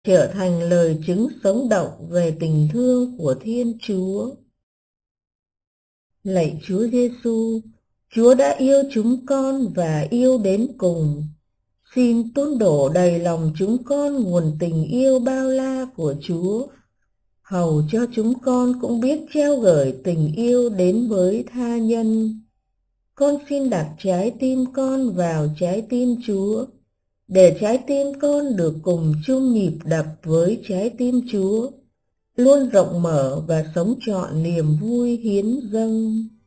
trở thành lời chứng sống động về tình thương của Thiên Chúa. Lạy Chúa Giêsu, Chúa đã yêu chúng con và yêu đến cùng. Xin tuôn đổ đầy lòng chúng con nguồn tình yêu bao la của Chúa, hầu cho chúng con cũng biết trao gửi tình yêu đến với tha nhân. Con xin đặt trái tim con vào trái tim Chúa, để trái tim con được cùng chung nhịp đập với trái tim Chúa, luôn rộng mở và sống trọn niềm vui hiến dâng.